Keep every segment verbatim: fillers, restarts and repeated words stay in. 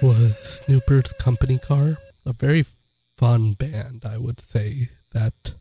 was Snoopers Company Car, a very fun band, I would say, that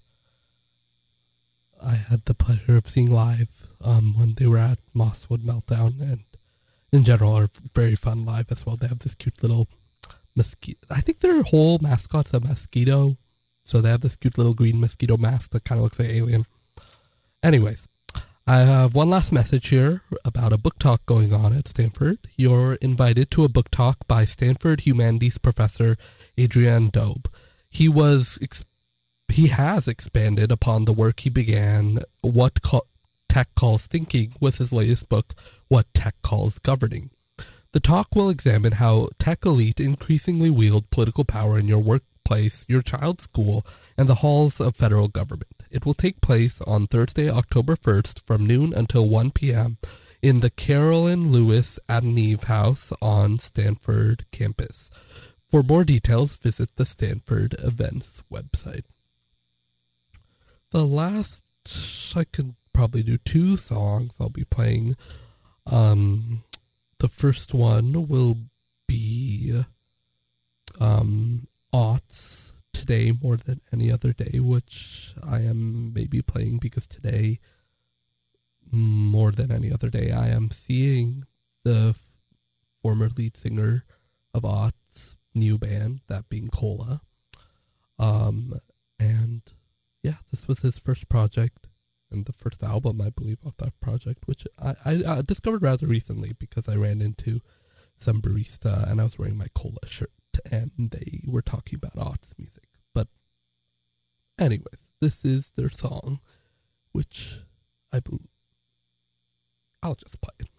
I had the pleasure of seeing live um, when they were at Mosswood Meltdown, and in general are very fun live as well. They have this cute little mosquito. I think their whole mascot's a mosquito, so they have this cute little green mosquito mask that kind of looks like an alien. Anyways, I have one last message here about a book talk going on at Stanford. You're invited to a book talk by Stanford Humanities professor Adrian Dobe. He was ex- he has expanded upon the work he began, What Ca- Tech Calls Thinking, with his latest book, What Tech Calls Governing. The talk will examine how tech elite increasingly wield political power in your workplace, your child's school, and the halls of federal government. It will take place on Thursday, October first, from noon until one p.m. in the Carolyn Lewis Adneve House on Stanford campus. For more details, visit the Stanford Events website. The last, I could probably do two songs I'll be playing. Um, the first one will be um, Aughts, Today More Than Any Other Day, which I am maybe playing because today, more than any other day, I am seeing the former lead singer of Aughts' new band, that being Cola. Um, and yeah, this was his first project and the first album, I believe, of that project, which I, I, I discovered rather recently because I ran into some barista and I was wearing my Cola shirt and they were talking about Aughts music. But anyways, this is their song, which I believe I'll just play it.